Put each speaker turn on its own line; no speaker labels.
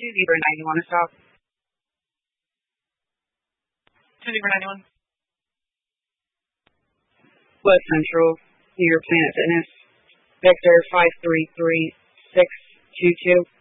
Zebra 91 to stop.
2 Zebra 91.
West Central, New York Planet Fitness. Victor 533622.